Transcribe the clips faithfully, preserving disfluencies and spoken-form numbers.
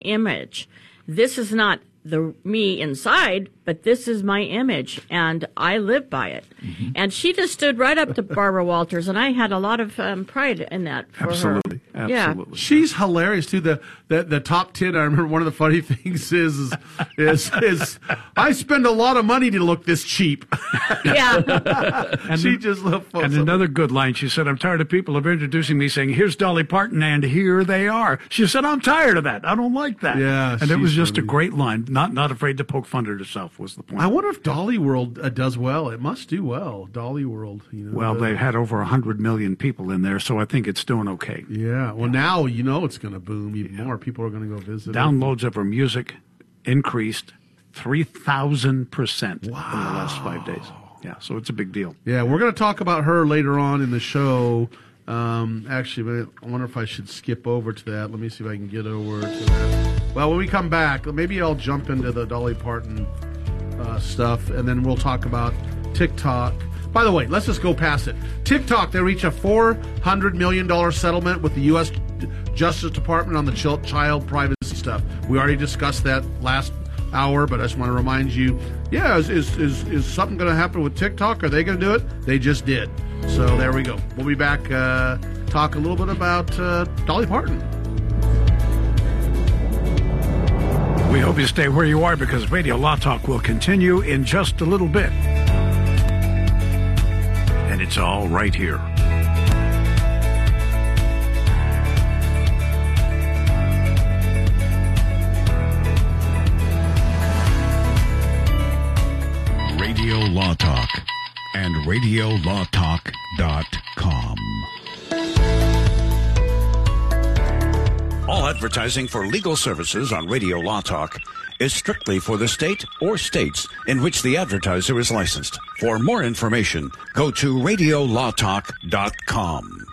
image. This is not the me inside, but this is my image, and I live by it. Mm-hmm. And she just stood right up to Barbara Walters, and I had a lot of um, pride in that for absolutely, her. Absolutely, yeah. She's hilarious too. The, the the top ten. I remember one of the funny things is is is, is I spend a lot of money to look this cheap. Yeah, and she the, just loved. And another good line. She said, "I'm tired of people of introducing me saying, 'Here's Dolly Parton,' and here they are." She said, "I'm tired of that. I don't like that." Yeah, and it was just funny. a great line. Not not afraid to poke fun at herself was the point. I wonder if Dolly World uh, does well. It must do well. Dolly World, you know. Well, uh, they've had over a hundred million people in there, so I think it's doing okay. Yeah. Well, yeah. Now you know it's going to boom even yeah. more. People are going to go visit. Downloads it. of her music increased three thousand percent wow. in the last five days. Yeah, so it's a big deal. Yeah, we're going to talk about her later on in the show. Um, actually, I wonder if I should skip over to that. Let me see if I can get over to that. Well, when we come back, maybe I'll jump into the Dolly Parton uh, stuff, and then we'll talk about TikTok. By the way, let's just go past it. TikTok, they reach a four hundred million dollars settlement with the U S Justice Department on the child privacy stuff. We already discussed that last hour, but I just want to remind you, yeah, is is, is, is something going to happen with TikTok? Are they going to do it? They just did. So there we go. We'll be back, uh, talk a little bit about uh, Dolly Parton. We hope you stay where you are because Radio Law Talk will continue in just a little bit. And it's all right here. Radio Law Talk and radio law talk dot com. All advertising for legal services on Radio Law Talk is strictly for the state or states in which the advertiser is licensed. For more information, go to radio law talk dot com.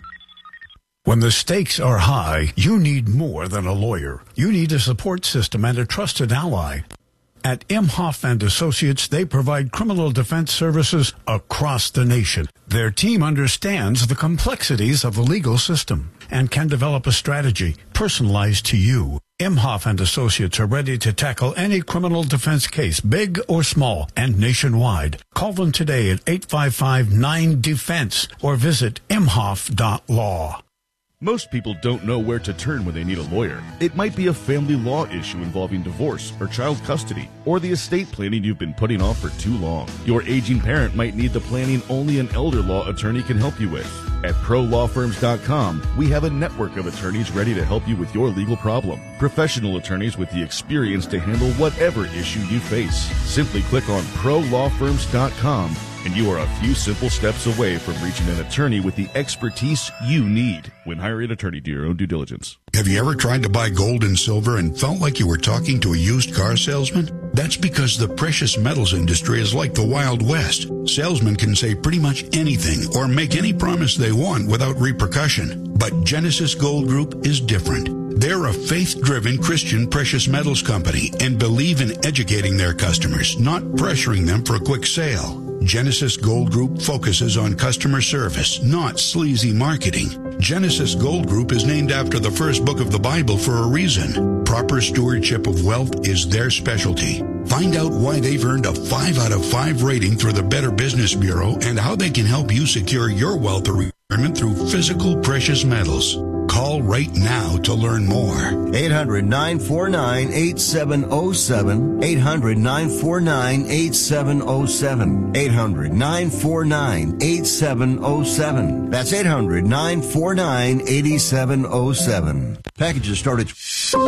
When the stakes are high, you need more than a lawyer. You need a support system and a trusted ally. At Imhoff and Associates, they provide criminal defense services across the nation. Their team understands the complexities of the legal system and can develop a strategy personalized to you. Imhoff and Associates are ready to tackle any criminal defense case, big or small, and nationwide. Call them today at eight five five nine defense or visit imhoff dot law. Most people don't know where to turn when they need a lawyer. It might be a family law issue involving divorce or child custody, or the estate planning you've been putting off for too long. Your aging parent might need the planning only an elder law attorney can help you with. At pro law firms dot com, we have a network of attorneys ready to help you with your legal problem. Professional attorneys with the experience to handle whatever issue you face. Simply click on pro law firms dot com and you are a few simple steps away from reaching an attorney with the expertise you need. When hiring an attorney, do your own due diligence. Have you ever tried to buy gold and silver and felt like you were talking to a used car salesman? That's because the precious metals industry is like the Wild West. Salesmen can say pretty much anything or make any promise they want without repercussion. But Genesis Gold Group is different. They're a faith-driven Christian precious metals company and believe in educating their customers, not pressuring them for a quick sale. Genesis Gold Group focuses on customer service, not sleazy marketing. Genesis Gold Group is named after the first book of the Bible for a reason. Proper stewardship of wealth is their specialty. Find out why they've earned a five out of five rating through the Better Business Bureau and how they can help you secure your wealth requirement through physical precious metals. Call right now to learn more. eight hundred nine four nine eight seven zero seven. eight hundred nine four nine eight seven zero seven. eight hundred nine four nine eight seven zero seven. That's eight hundred nine four nine eight seven zero seven. Packages start at...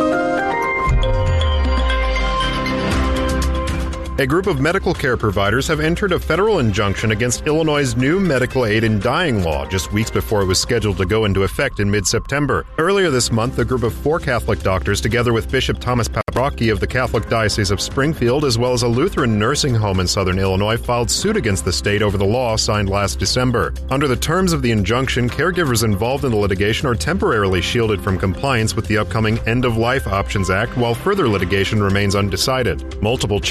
A group of medical care providers have entered a federal injunction against Illinois' new medical aid in dying law just weeks before it was scheduled to go into effect in mid-September. Earlier this month, a group of four Catholic doctors, together with Bishop Thomas Paprocki of the Catholic Diocese of Springfield, as well as a Lutheran nursing home in southern Illinois, filed suit against the state over the law signed last December. Under the terms of the injunction, caregivers involved in the litigation are temporarily shielded from compliance with the upcoming End of Life Options Act, while further litigation remains undecided. Multiple challenges against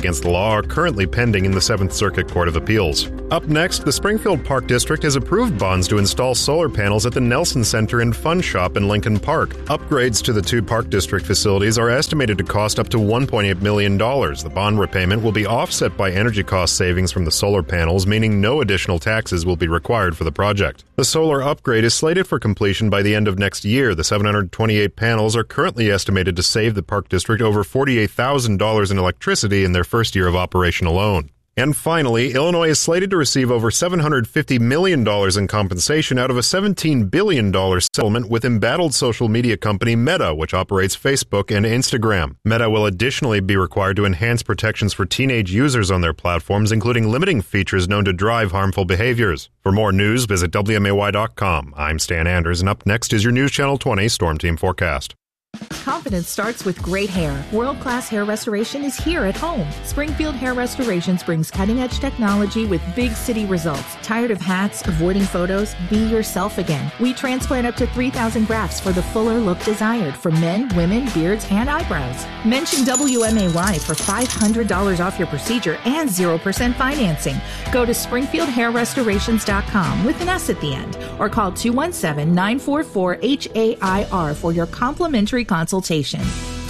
against the law are currently pending in the Seventh Circuit Court of Appeals. Up next, the Springfield Park District has approved bonds to install solar panels at the Nelson Center and Fun Shop in Lincoln Park. Upgrades to the two Park District facilities are estimated to cost up to one point eight million dollars. The bond repayment will be offset by energy cost savings from the solar panels, meaning no additional taxes will be required for the project. The solar upgrade is slated for completion by the end of next year. The seven hundred twenty-eight panels are currently estimated to save the Park District over forty-eight thousand dollars in electricity in their first year of operation alone. And finally, Illinois is slated to receive over seven hundred fifty million dollars in compensation out of a seventeen billion dollars settlement with embattled social media company Meta, which operates Facebook and Instagram. Meta will additionally be required to enhance protections for teenage users on their platforms, including limiting features known to drive harmful behaviors. For more news, visit W M A Y dot com. I'm Stan Anders, and up next is your News Channel twenty Storm Team forecast. Confidence starts with great hair. World-class hair restoration is here at home. Springfield Hair Restorations brings cutting-edge technology with big city results. Tired of hats, avoiding photos? Be yourself again. We transplant up to three thousand grafts for the fuller look desired for men, women, beards, and eyebrows. Mention W M A Y for five hundred dollars off your procedure and zero percent financing. Go to springfield hair restorations dot com with an S at the end or call two one seven, nine four four, H A I R for your complimentary consultation.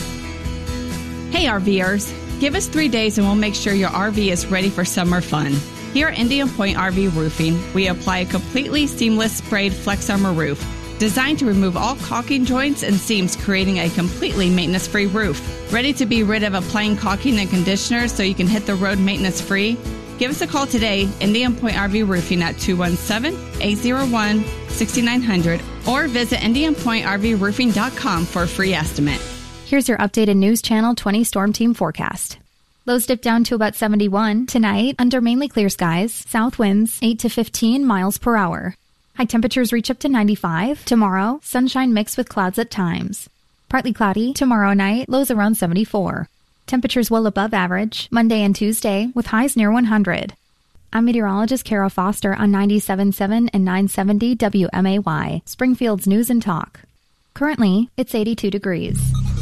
Hey RVers, give us three days and we'll make sure your R V is ready for summer fun. Here at Indian Point R V Roofing, we apply a completely seamless sprayed Flex Armor roof designed to remove all caulking joints and seams, creating a completely maintenance-free roof. Ready to be rid of applying caulking and conditioner so you can hit the road maintenance-free? Give us a call today, Indian Point R V Roofing at two one seven, eight zero one, six nine zero zero or visit indian point r v roofing dot com for a free estimate. Here's your updated News Channel twenty Storm Team forecast. Lows dip down to about seventy-one. Tonight, under mainly clear skies, south winds eight to fifteen miles per hour. High temperatures reach up to ninety-five. Tomorrow, sunshine mixed with clouds at times. Partly cloudy. Tomorrow night, lows around seventy-four. Temperatures well above average Monday and Tuesday with highs near one hundred. I'm meteorologist Kara Foster on ninety-seven point seven and nine seventy W M A Y, Springfield's News and Talk. Currently, it's eighty-two degrees.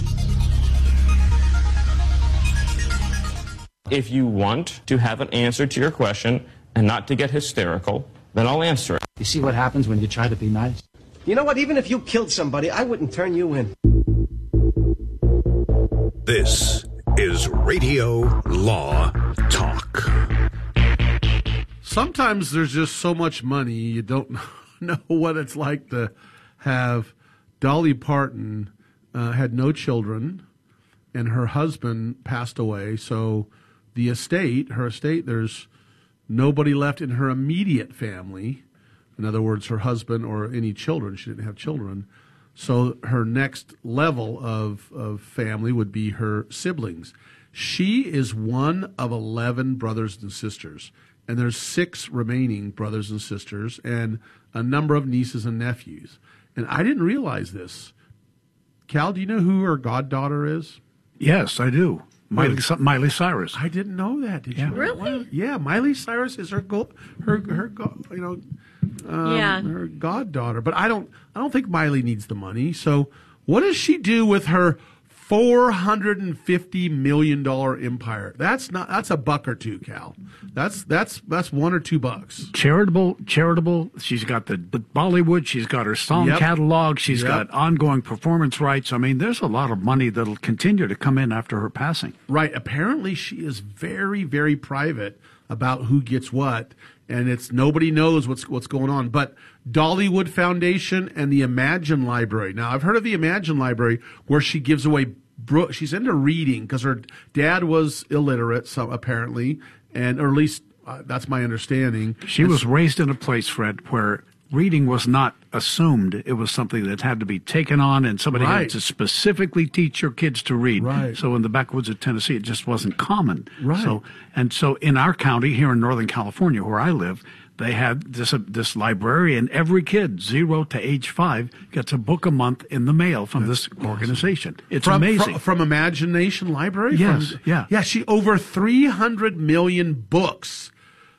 If you want to have an answer to your question and not to get hysterical, then I'll answer it. You see what happens when you try to be nice? You know what? Even if you killed somebody, I wouldn't turn you in. This is Radio Law Talk. Sometimes there's just so much money you don't know what it's like to have. Dolly Parton uh, had no children, and her husband passed away. So the estate, her estate, there's nobody left in her immediate family. In other words, her husband or any children. She didn't have children. So her next level of, of family would be her siblings. She is one of eleven brothers and sisters, and there's six remaining brothers and sisters and a number of nieces and nephews. And I didn't realize this. Cal, do you know who her goddaughter is? Yes, I do. Miley, Miley Cyrus. I didn't know that. Did yeah. you? Really? Yeah, Miley Cyrus is her go, her her go, you know um, yeah. her goddaughter. But I don't I don't think Miley needs the money. So what does she do with her four hundred fifty million dollars empire? That's not that's a buck or two, Cal. That's that's that's one or two bucks. Charitable, charitable. She's got the, the Bollywood. She's got her song Yep. catalog. She's Yep. got ongoing performance rights. I mean, there's a lot of money that'll continue to come in after her passing. Right. Apparently, she is very, very private about who gets what, and it's nobody knows what's what's going on. But Dollywood Foundation and the Imagine Library. Now, I've heard of the Imagine Library where she gives away. Bro- she's into reading because her dad was illiterate, so apparently, and or at least uh, that's my understanding. She and was so- raised in a place, Fred, where reading was not assumed. It was something that had to be taken on, and somebody Right. had to specifically teach your kids to read. Right. So in the backwoods of Tennessee, it just wasn't common. Right. So and so in our county here in Northern California, where I live, they had this uh, this library, and every kid, zero to age five, gets a book a month in the mail from That's this organization. It's from, amazing. From, from Imagination Library? Yes, From- yeah. Yeah, she over three hundred million books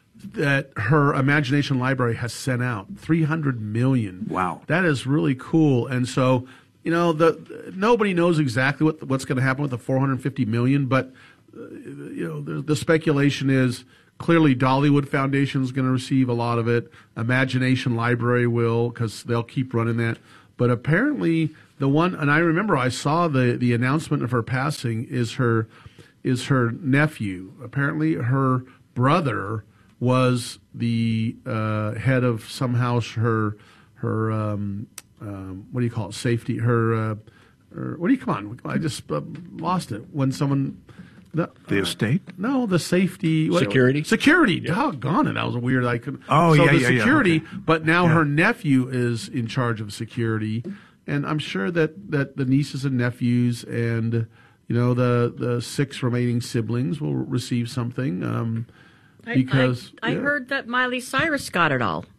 that her Imagination Library has sent out. three hundred million. Wow. That is really cool. And so, you know, the nobody knows exactly what what's going to happen with the four hundred fifty million, but you know, the, the speculation is clearly Dollywood Foundation is going to receive a lot of it. Imagination Library will, because they'll keep running that. But apparently the one, and I remember I saw the, the announcement of her passing is her is her nephew. Apparently her brother was the uh, head of somehow her her um, um, what do you call it, safety, her, uh, her what do you come on I just uh, lost it when someone the, the estate uh, no the safety what, security security yeah. Doggone it, that was a weird I could oh so yeah the yeah security yeah, okay. But now yeah. her nephew is in charge of security, and I'm sure that that the nieces and nephews and you know the the six remaining siblings will receive something um, because I, I, I yeah. heard that Miley Cyrus got it all.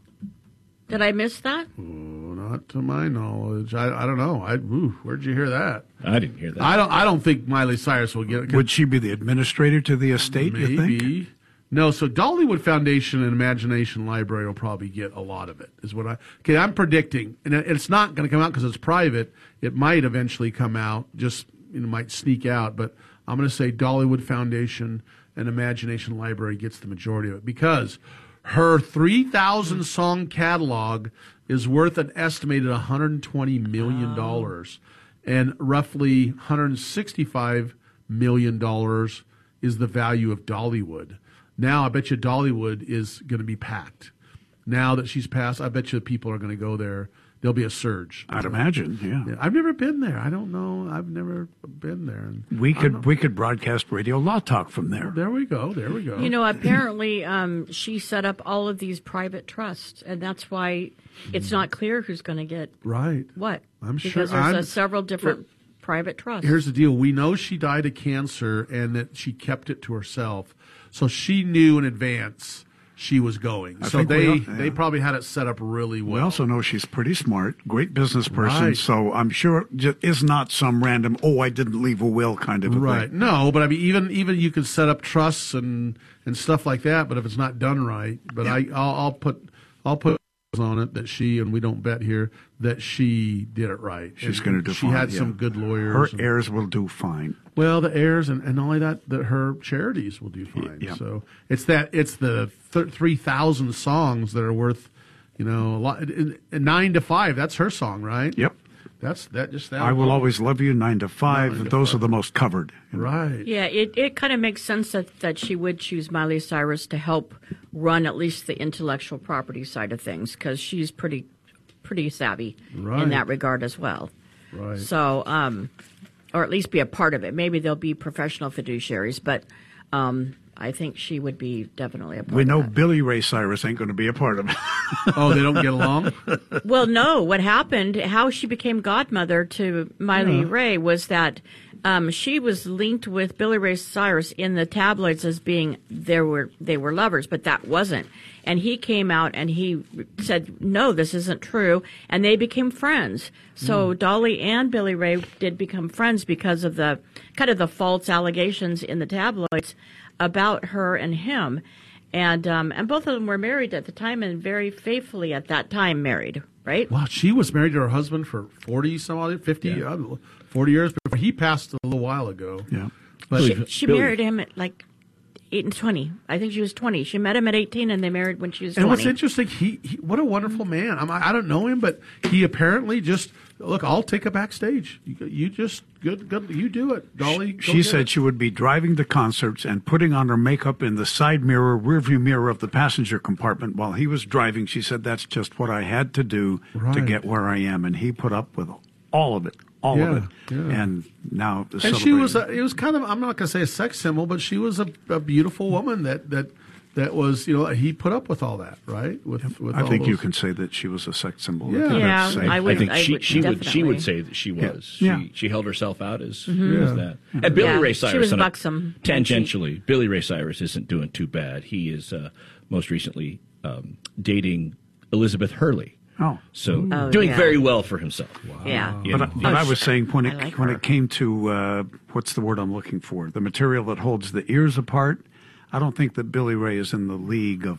Did I miss that? Oh, not to my knowledge. I, I don't know. I ooh, where'd you hear that? I didn't hear that. I don't. I don't think Miley Cyrus will get it. Would she be the administrator to the estate? Maybe. You think? No. So Dollywood Foundation and Imagination Library will probably get a lot of it. Is what I. Okay, I'm predicting, and it's not going to come out because it's private. It might eventually come out. Just you know, might sneak out. But I'm going to say Dollywood Foundation and Imagination Library gets the majority of it because her three thousand song catalog is worth an estimated one hundred twenty million dollars. Wow. And roughly one hundred sixty-five million dollars is the value of Dollywood. Now, I bet you Dollywood is going to be packed. Now that she's passed, I bet you people are going to go there. There'll be a surge. I'd imagine, yeah. yeah. I've never been there. I don't know. I've never been there. And we could we could broadcast Radio Law Talk from there. There we go. There we go. You know, apparently um, she set up all of these private trusts, and that's why it's not clear who's going to get right. what. I'm sure. Because there's I'm, uh, several different for, private trusts. Here's the deal. We know she died of cancer and that she kept it to herself. So she knew in advance she was going. I so they, all, yeah. they probably had it set up really well. We also know she's pretty smart, great business person, right. so I'm sure it is not some random, oh, I didn't leave a will kind of a right. thing. No, but I mean, even even you could set up trusts and, and stuff like that, but if it's not done right, but yeah. I, I'll, I'll put I'll put on it that she, and we don't bet here, that she did it right. She's going to do she fine. She had yeah. some good lawyers. Her and, heirs will do fine. Well, the heirs, and, and not only that, that her charities will do fine. Yeah. So it's that it's the th- three thousand songs that are worth, you know, a lot. Nine to Five. That's her song, right? Yep. That's that. Just that. I Will Always Love You. Nine to Five. Nine to Those five. are the most covered. You know? Right. Yeah. It it kind of makes sense that that she would choose Miley Cyrus to help run at least the intellectual property side of things because she's pretty pretty savvy right. in that regard as well. Right. So, um, or at least be a part of it. Maybe they'll be professional fiduciaries, but um, I think she would be definitely a part we of know that. Billy Ray Cyrus ain't going to be a part of it. Oh, they don't get along? Well, no. What happened, how she became godmother to Miley Yeah. Ray was that um, she was linked with Billy Ray Cyrus in the tabloids as being there were they were lovers, but that wasn't. And he came out and he said, no, this isn't true. And they became friends. So mm. Dolly and Billy Ray did become friends because of the kind of the false allegations in the tabloids about her and him. And um, and both of them were married at the time and very faithfully at that time married, right? Wow, she was married to her husband for forty some odd, fifty, Yeah. uh, forty years before he passed a little while ago. Yeah. But She, she married him at like eight and twenty. I think she was twenty. She met him at eighteen, and they married when she was and twenty. what's interesting, he, he what a wonderful man. I'm, I don't know him, but he apparently just look. I'll take a backstage. You, you just good, good. You do it, Dolly. go She get said it. she would be driving to concerts and putting on her makeup in the side mirror, rearview mirror of the passenger compartment while he was driving. She said that's just what I had to do to Right. get where I am, and he put up with all of it, all Yeah, of it. yeah. And now, the And she was, celebrating. a, it was kind of, I'm not going to say a sex symbol, but she was a, a beautiful woman that, that, that was, you know, he put up with all that, right? With, with I all think you those- can say that she was a sex symbol. Yeah. I think Yeah, that's safe. I would- I think I she would she would she would definitely. say that she Yeah. was. Yeah. She she held herself out as, Yeah. as that. And Billy Yeah, Ray she Cyrus was on a- buxom. Tangentially, Billy Ray Cyrus isn't doing too bad. He is uh, most recently um, dating Elizabeth Hurley. Oh. So Oh, doing yeah. very well for himself. Yeah. You But, know, I, but I was saying when it I like when her. it came to uh, what's the word I'm looking for? The material that holds the ears apart. I don't think that Billy Ray is in the league of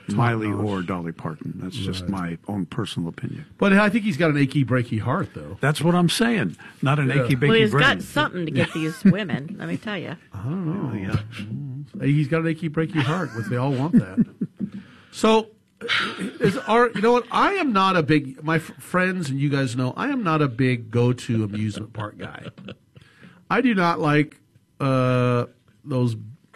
Miley or Dolly Parton. That's just Right. my own personal opinion. But I think he's got an achy, breaky heart, though. That's what I'm saying. Not an Yeah. achy, Well, breaky he's brain. got something to get these women, let me tell you. I don't know. Yeah. He's got an achy, breaky heart, which they all want that. So, is our, you know what? I am not a big, my f- friends and you guys know, I am not a big go-to amusement park guy. I do not like uh, those,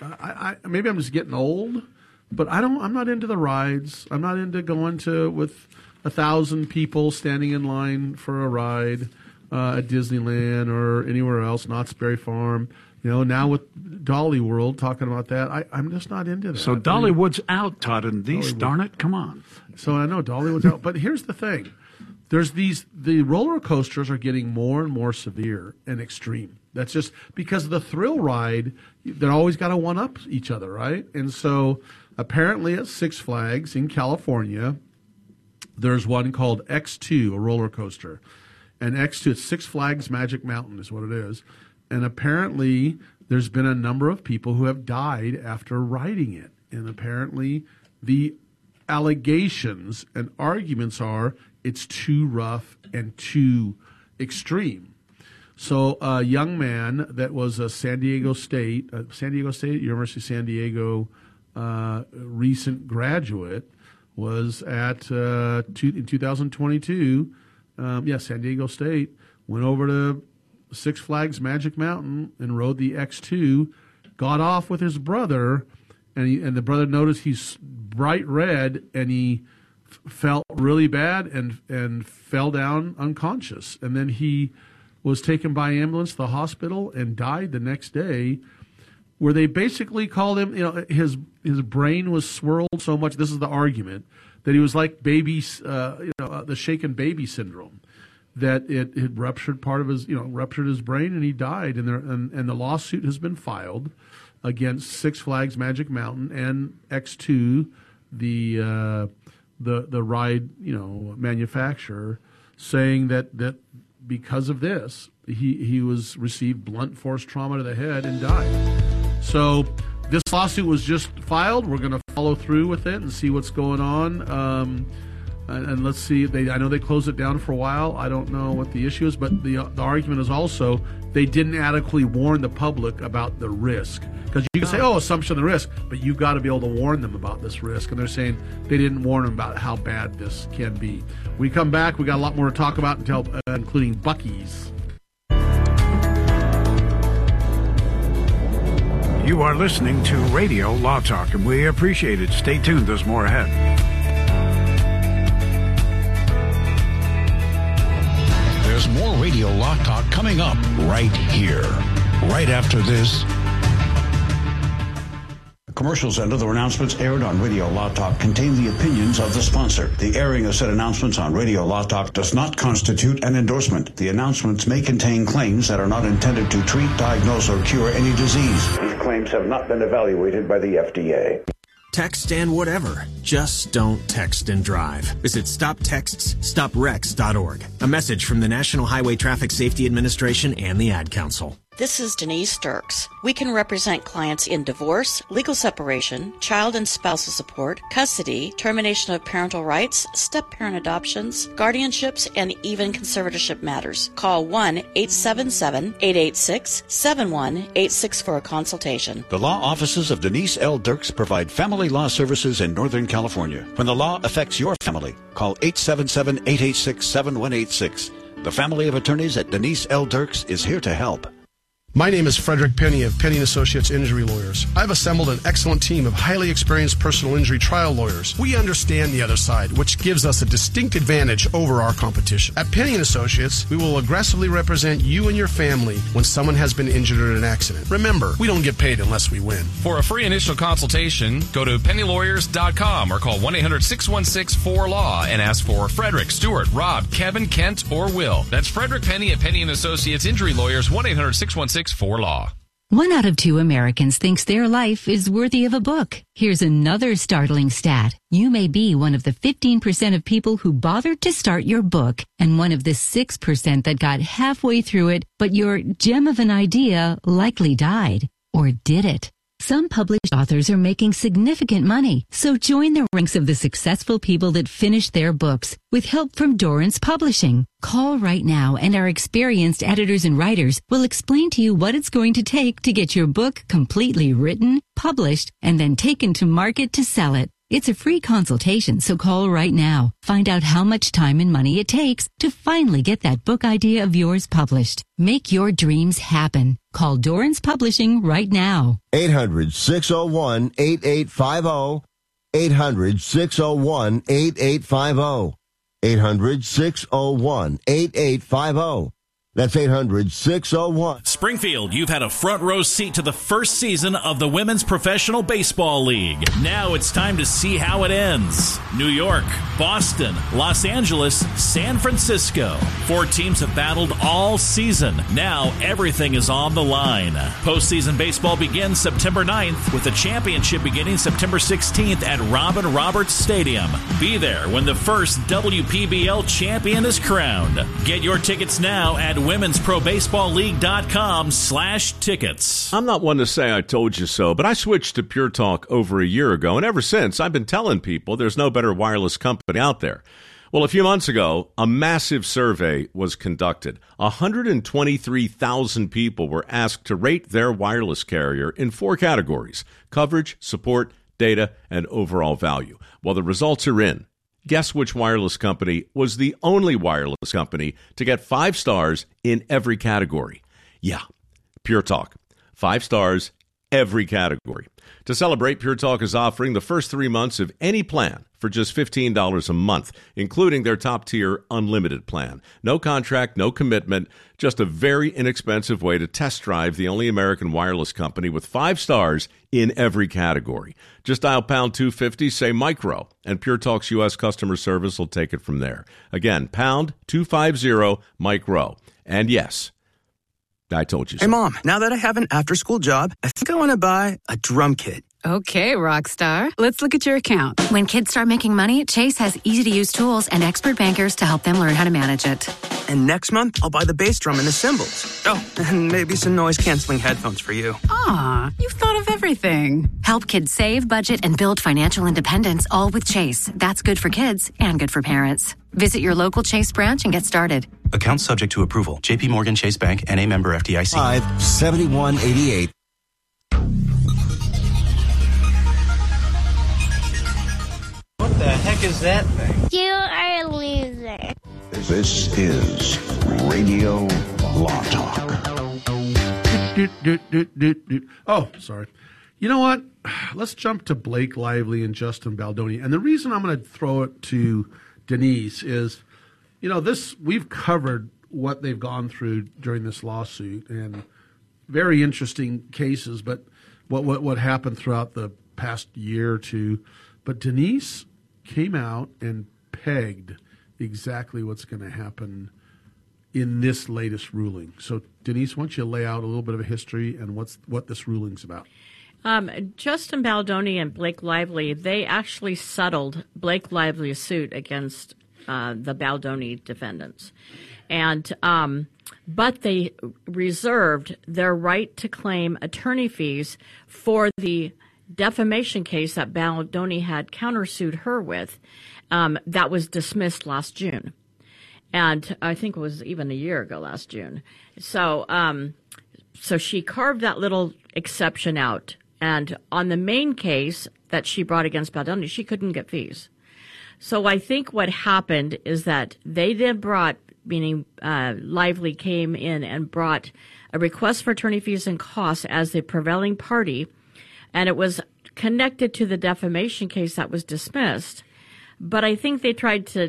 I, I, maybe I'm just getting old, but I don't, I'm not into the rides. I'm not into going to with a thousand people standing in line for a ride uh, at Disneyland or anywhere else, Knott's Berry Farm. You know, now with Dolly World, talking about that, I, I'm just not into that. So Dollywood's out, Todd, and these, Dollywood. darn it, come on. So I know Dollywood's out. But here's the thing. There's these, the roller coasters are getting more and more severe and extreme. That's just because of the thrill ride, they're always got to one up each other, right? And so apparently at Six Flags in California, there's one called X two, a roller coaster. And X two, it's Six Flags Magic Mountain is what it is. And apparently there's been a number of people who have died after riding it. And apparently the allegations and arguments are it's too rough and too extreme. So a young man that was a San Diego State, uh, San Diego State, University of San Diego uh, recent graduate was at, uh, two, in two thousand twenty-two, um, yeah, San Diego State, went over to Six Flags Magic Mountain and rode the X two, got off with his brother, and he, and the brother noticed he's bright red, and he f- felt really bad and and fell down unconscious. And then he was taken by ambulance to the hospital and died the next day, where they basically called him, you know, his his brain was swirled so much, this is the argument, that he was like baby, uh, you know, uh, the shaken baby syndrome. That it had ruptured part of his, you know, ruptured his brain, and he died. And, there, and and the lawsuit has been filed against Six Flags Magic Mountain and X two, the uh, the the ride, you know, manufacturer, saying that that because of this, he he was received blunt force trauma to the head and died. So this lawsuit was just filed. We're going to follow through with it and see what's going on. Um, And, and let's see. They, I know they closed it down for a while. I don't know what the issue is, but the the argument is also they didn't adequately warn the public about the risk. Because you can say, "Oh, assumption of the risk," but you've got to be able to warn them about this risk. And they're saying they didn't warn them about how bad this can be. We come back. We got a lot more to talk about, until, uh, including Buc-ee's. You are listening to Radio Law Talk, and we appreciate it. Stay tuned. There's more ahead. There's more Radio Law Talk coming up right here, right after this. Commercials and other announcements aired on Radio Law Talk contain the opinions of the sponsor. The airing of said announcements on Radio Law Talk does not constitute an endorsement. The announcements may contain claims that are not intended to treat, diagnose, or cure any disease. These claims have not been evaluated by the F D A. Text and whatever. Just don't text and drive. Visit stop texts stop wrecks dot org. A message from the National Highway Traffic Safety Administration and the Ad Council. This is Denise Dirks. We can represent clients in divorce, legal separation, child and spousal support, custody, termination of parental rights, step-parent adoptions, guardianships, and even conservatorship matters. Call one eight seven seven, eight eight six, seven one eight six for a consultation. The law offices of Denise L. Dirks provide family law services in Northern California. When the law affects your family, call eight seven seven, eight eight six, seven one eight six. The family of attorneys at Denise L. Dirks is here to help. My name is Frederick Penny of Penny and Associates Injury Lawyers. I've assembled an excellent team of highly experienced personal injury trial lawyers. We understand the other side, which gives us a distinct advantage over our competition. At Penny and Associates, we will aggressively represent you and your family when someone has been injured in an accident. Remember, we don't get paid unless we win. For a free initial consultation, go to penny lawyers dot com or call one eight hundred, six one six, four law and ask for Frederick, Stewart, Rob, Kevin, Kent, or Will. That's Frederick Penny at Penny and Associates Injury Lawyers, one eight hundred, six one six, four law. One out of two Americans thinks their life is worthy of a book. Here's another startling stat. You may be one of the fifteen percent of people who bothered to start your book and one of the six percent that got halfway through it, but your gem of an idea likely died. Or did it? Some published authors are making significant money, so join the ranks of the successful people that finish their books with help from Dorrance Publishing. Call right now and our experienced editors and writers will explain to you what it's going to take to get your book completely written, published, and then taken to market to sell it. It's a free consultation, so call right now. Find out how much time and money it takes to finally get that book idea of yours published. Make your dreams happen. Call Dorrance Publishing right now. eight hundred, six oh one, eight eight five oh. eight hundred, six oh one, eight eight five oh. eight hundred, six oh one, eight eight five oh. That's eight hundred, six oh one. Springfield, you've had a front row seat to the first season of the Women's Professional Baseball League. Now it's time to see how it ends. New York, Boston, Los Angeles, San Francisco. Four teams have battled all season. Now everything is on the line. Postseason baseball begins September ninth with the championship beginning September sixteenth at Robin Roberts Stadium. Be there when the first W P B L champion is crowned. Get your tickets now at women's pro baseball league dot com slash tickets. I'm not one to say I told you so, but I switched to Pure Talk over a year ago, and ever since, I've been telling people there's no better wireless company out there. Well, a few months ago, a massive survey was conducted. one hundred twenty-three thousand people were asked to rate their wireless carrier in four categories: coverage, support, data, and overall value. Well, the results are in. Guess which wireless company was the only wireless company to get five stars in every category? Yeah, Pure Talk. Five stars, every category. To celebrate, Pure Talk is offering the first three months of any plan for just fifteen dollars a month, including their top-tier unlimited plan. No contract, no commitment, just a very inexpensive way to test drive the only American wireless company with five stars in every category. Just dial pound two fifty, say micro, and Pure Talk's U S customer service will take it from there. Again, pound two fifty, micro. And yes, I told you so. Hey, Mom, now that I have an after-school job, I think I want to buy a drum kit. Okay, Rockstar. Let's look at your account. When kids start making money, Chase has easy-to-use tools and expert bankers to help them learn how to manage it. And next month, I'll buy the bass drum and the cymbals. Oh, and maybe some noise-canceling headphones for you. Aw, you've thought of everything. Help kids save, budget, and build financial independence, all with Chase. That's good for kids and good for parents. Visit your local Chase branch and get started. Account subject to approval. J P Morgan Chase Bank, N A member F D I C. five seventy-one eighty-eight. What the heck is that thing? You are a loser. This is Radio Law Talk. Do, do, do, do, do. Oh, sorry. You know what? Let's jump to Blake Lively and Justin Baldoni. And the reason I'm going to throw it to Denise is, you know, this we've covered what they've gone through during this lawsuit, and very interesting cases, but what what, what happened throughout the past year or two. But Denise came out and pegged exactly what's going to happen in this latest ruling. So, Denise, why don't you lay out a little bit of a history and what's what this ruling's about? Um, Justin Baldoni and Blake Lively, they actually settled Blake Lively's suit against uh, the Baldoni defendants. And um, but they reserved their right to claim attorney fees for the defamation case that Baldoni had countersued her with. Um, that was dismissed last June. And I think it was even a year ago last June. So, um, so she carved that little exception out. And on the main case that she brought against Baldoni, she couldn't get fees. So I think what happened is that they then brought, meaning uh, Lively came in and brought a request for attorney fees and costs as the prevailing party, and it was connected to the defamation case that was dismissed. But I think they tried to,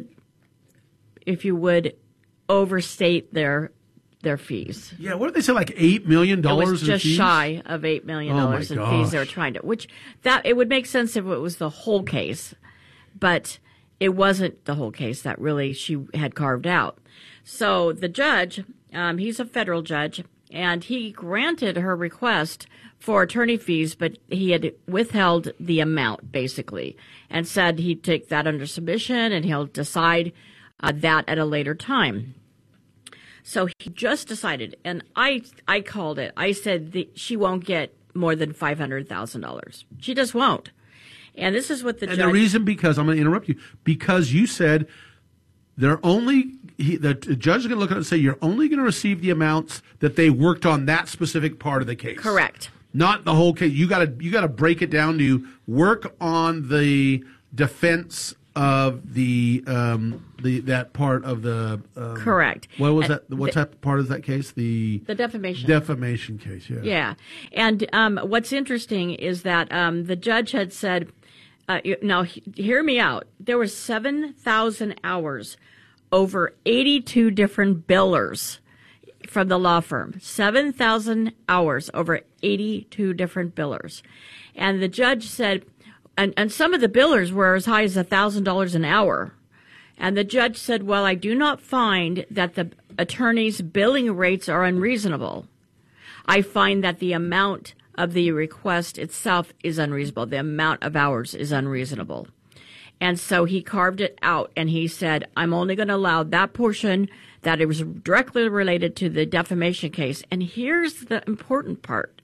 if you would, overstate their their fees. Yeah, what did they say, like eight million dollars in fees? It was just shy of eight million dollars in fees they were trying to, which that it would make sense if it was the whole case, but it wasn't the whole case that really she had carved out. So the judge, um, he's a federal judge, and he granted her request for attorney fees, but he had withheld the amount, basically, and said he'd take that under submission and he'll decide uh, that at a later time. So he just decided, and I I called it. I said the, she won't get more than five hundred thousand dollars. She just won't. And this is what the and judge... the reason, because, I'm going to interrupt you, because you said they're only, he, the judge is going to look at it and say, you're only going to receive the amounts that they worked on that specific part of the case. Correct. Not the whole case. You got to you got to break it down to work on the defense of the um, the that part of the um, correct. What was And that? What the, type part of that case? The the defamation defamation case. Yeah. Yeah, and um, what's interesting is that um, the judge had said, uh, now he, hear me out. There were seven thousand hours over eighty-two different billers from the law firm. seven thousand hours over eighty-two different billers, and the judge said. And, and some of the billers were as high as one thousand dollars an hour. And the judge said, well, I do not find that the attorney's billing rates are unreasonable. I find that the amount of the request itself is unreasonable. The amount of hours is unreasonable. And so he carved it out, and he said, I'm only going to allow that portion that it was directly related to the defamation case. And here's the important part.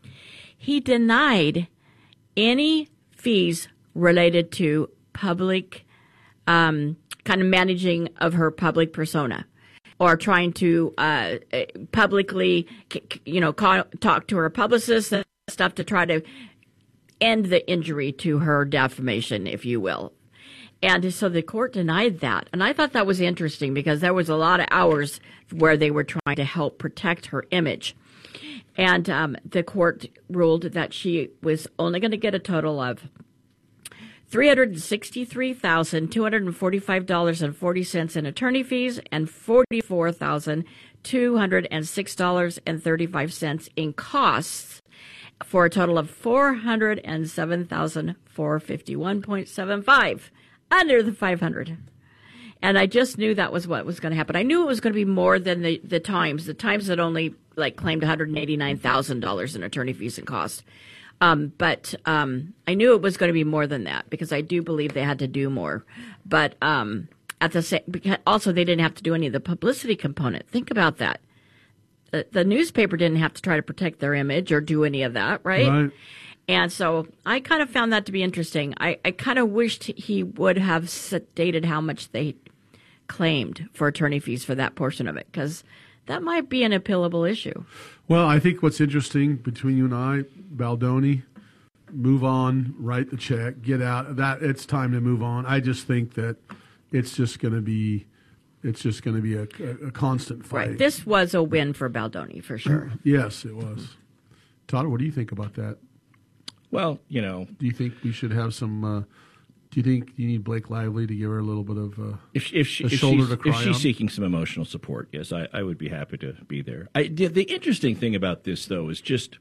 He denied any fees related to public, um, kind of managing of her public persona, or trying to uh, publicly, you know, call, talk to her publicist and stuff to try to end the injury to her defamation, if you will. And so the court denied that. And I thought that was interesting because there was a lot of hours where they were trying to help protect her image. And um, the court ruled that she was only going to get a total of three hundred sixty-three thousand two hundred forty-five dollars and forty cents in attorney fees and forty-four thousand two hundred six dollars and thirty-five cents in costs, for a total of four hundred seven thousand four hundred fifty-one dollars and seventy-five cents, under the five hundred dollars. And I just knew that was what was going to happen. I knew it was going to be more than the, the Times. The Times had only like claimed one hundred eighty-nine thousand dollars in attorney fees and costs. Um, but um, I knew it was going to be more than that because I do believe they had to do more. But um, at the same, also they didn't have to do any of the publicity component. Think about that. The, the newspaper didn't have to try to protect their image or do any of that, right? Right. And so I kind of found that to be interesting. I, I kind of wished he would have stated how much they claimed for attorney fees for that portion of it, because that might be an appealable issue. Well, I think what's interesting between you and I, Baldoni, move on, write the check, get out. That it's time to move on. I just think that it's just going to be, it's just going to be a, a, a constant fight. Right. This was a win for Baldoni for sure. Yes, it was. Todd, what do you think about that? Well, you know, do you think we should have some? Uh, do you think you need Blake Lively to give her a little bit of uh, if if, she, a if shoulder she's, to cry if she's on? seeking some emotional support? Yes, I, I would be happy to be there. I, the, the interesting thing about this, though, is just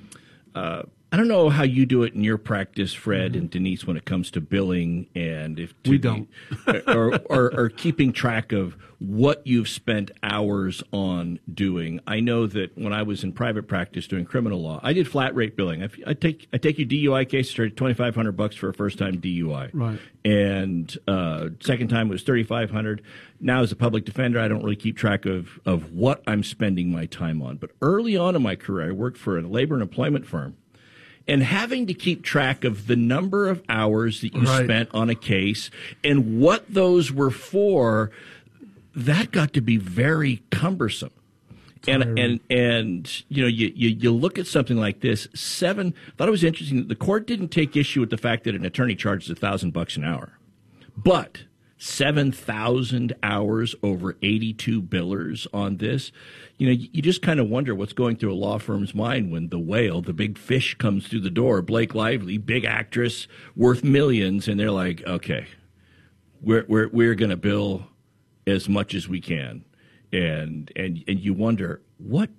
uh, I don't know how you do it in your practice, Fred mm-hmm. and Denise, when it comes to billing and if we don't or, or, or keeping track of what you've spent hours on doing. I know that when I was in private practice doing criminal law, I did flat rate billing. I, I take I take your D U I case, started twenty five hundred bucks for a first time D U I, right? And uh, second time was thirty five hundred. Now as a public defender, I don't really keep track of of what I'm spending my time on. But early on in my career, I worked for a labor and employment firm. And having to keep track of the number of hours that you right. spent on a case and what those were for, that got to be very cumbersome. And and and you know, you, you you look at something like this. Seven. I thought it was interesting that the court didn't take issue with the fact that an attorney charges a thousand bucks an hour, but seven thousand hours over eighty-two billers on this. You know, you just kind of wonder what's going through a law firm's mind when the whale, the big fish, comes through the door. Blake Lively, big actress, worth millions, and they're like, okay, we're we're we're going to bill as much as we can, and and and you wonder what,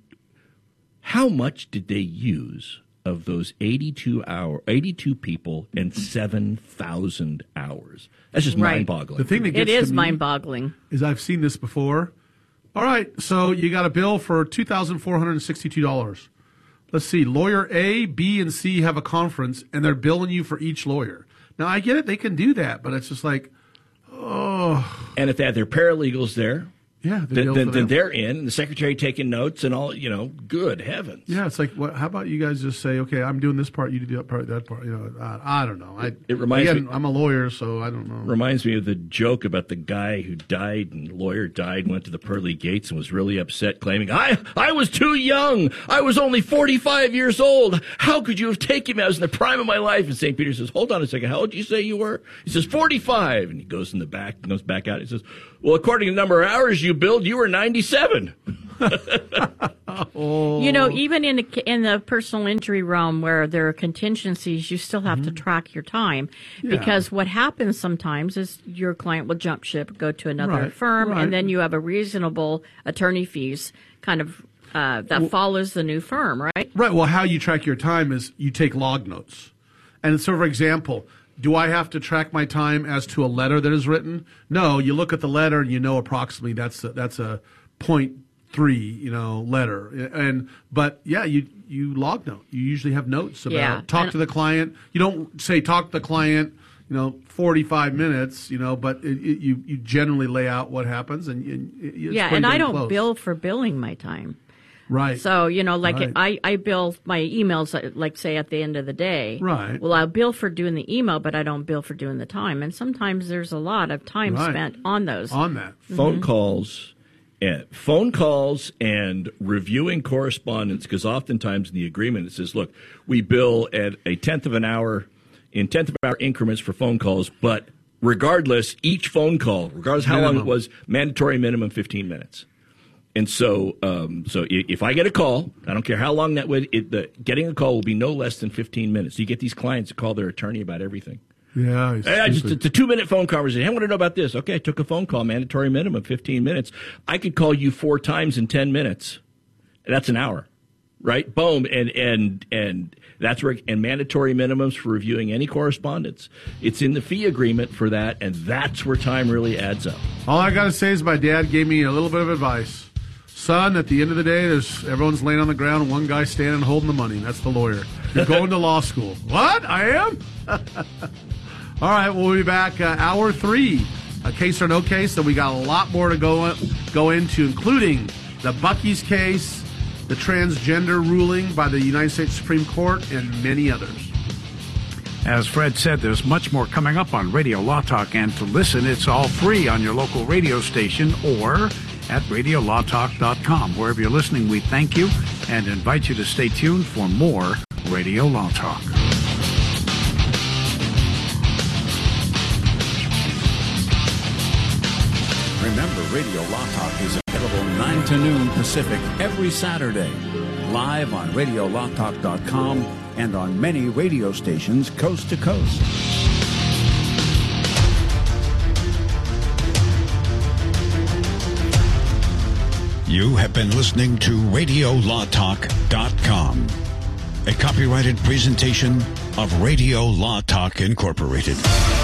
how much did they use of those eighty-two hour, eighty-two people and seven thousand hours? That's just right. mind-boggling. The thing that gets it is to me mind-boggling. Is I've seen this before. All right, so you got a bill for two thousand four hundred sixty-two dollars. Let's see, lawyer A, B, and C have a conference, and they're billing you for each lawyer. Now, I get it, they can do that, but it's just like, oh. And if they had their paralegals there, Yeah, the then, deal then, for then them. they're in, and the secretary taking notes and all. You know, good heavens. Yeah, it's like, what, how about you guys just say, okay, I'm doing this part, you do that part, that part. You know, I, I don't know. I, It, it reminds again, me. I'm a lawyer, so I don't know. Reminds me of the joke about the guy who died, and the lawyer died, went to the pearly gates, and was really upset, claiming, "I, I was too young. I was only forty-five years old. How could you have taken me? I was in the prime of my life." And Saint Peter says, "Hold on a second. How old did you say you were?" He says, forty-five. And he goes in the back, goes back out. He says, "Well, according to the number of hours you billed, you were ninety-seven." Oh. You know, even in the, in the personal injury realm where there are contingencies, you still have to track your time. Yeah. Because what happens sometimes is your client will jump ship, go to another Right, firm, right. and then you have a reasonable attorney fees kind of uh, that follows the new firm, right? Right. Well, how you track your time is you take log notes. And so, for example, do I have to track my time as to a letter that is written? No, you look at the letter and you know approximately that's a, that's a point three, you know, letter. And but yeah, you you log note. You usually have notes about Yeah, talk and- to the client. You don't say talk to the client, you know, forty-five minutes, you know, but it, it, you you generally lay out what happens, and, and it, it's yeah, pretty and I damn don't close. bill for billing my time. Right. So, you know, like Right. I, I bill my emails, uh, like, say, at the end of the day. Right. Well, I'll bill for doing the email, but I don't bill for doing the time. And sometimes there's a lot of time Right. spent on those. On that. Phone Mhm. calls, and phone calls, and reviewing correspondence. Because oftentimes in the agreement it says, "Look, we bill at a tenth of an hour, in tenth of an hour increments for phone calls, but regardless, each phone call, regardless how long Minimum. it was, mandatory minimum fifteen minutes." And so, um, so i- if I get a call, I don't care how long that would, it, the, getting a call will be no less than fifteen minutes. You get these clients that call their attorney about everything. Yeah. It's Hey, I just, stupid. it's a two-minute phone conversation. I want to know about this. Okay, I took a phone call, mandatory minimum, fifteen minutes. I could call you four times in ten minutes. That's an hour, right? Boom, and and and that's where and mandatory minimums for reviewing any correspondence. It's in the fee agreement for that, and that's where time really adds up. All I got to say is my dad gave me a little bit of advice. Son, at the end of the day, there's everyone's laying on the ground and one guy standing holding the money. That's the lawyer. You're going to law school. What? I am? All right, we'll be back uh, hour three. A case or no case, so we got a lot more to go go into, including the Buc-ee's case, the transgender ruling by the United States Supreme Court, and many others. As Fred said, there's much more coming up on Radio Law Talk, and to listen, it's all free on your local radio station or at radio law talk dot com. Wherever you're listening, we thank you and invite you to stay tuned for more Radio Law Talk. Remember, Radio Law Talk is available nine to noon Pacific every Saturday, live on radio law talk dot com and on many radio stations coast to coast. You have been listening to radio law talk dot com, a copyrighted presentation of Radio Law Talk Incorporated.